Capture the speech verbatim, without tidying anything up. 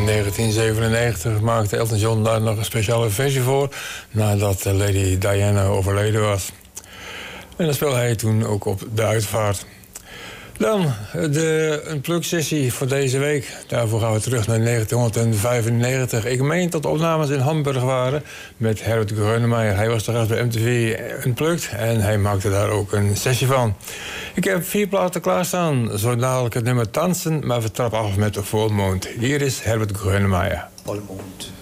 negentien zevenennegentig maakte Elton John daar nog een speciale versie voor, nadat Lady Diana overleden was. En dat speelde hij toen ook op de uitvaart. Dan de Unplugged-sessie voor deze week. Daarvoor gaan we terug naar negentienhonderdvijfennegentig. Ik meen dat de opnames in Hamburg waren met Herbert Grönemeyer. Hij was de gast bij M T V Unplugged en hij maakte daar ook een sessie van. Ik heb vier platen klaarstaan. Zo dadelijk het nummer Tanzen, maar we trappen af met de Volmond. Hier is Herbert Grönemeyer. Volmond.